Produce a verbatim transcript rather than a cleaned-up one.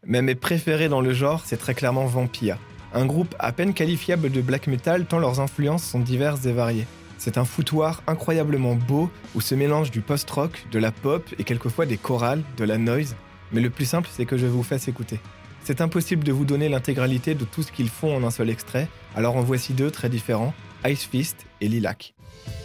Mais mes préférés dans le genre, c'est très clairement Vampire. Un groupe à peine qualifiable de black metal tant leurs influences sont diverses et variées. C'est un foutoir incroyablement beau où se mélange du post-rock, de la pop et quelquefois des chorales, de la noise. Mais le plus simple, c'est que je vous fasse écouter. C'est impossible de vous donner l'intégralité de tout ce qu'ils font en un seul extrait, alors en voici deux très différents, Ice Fist et Lilac.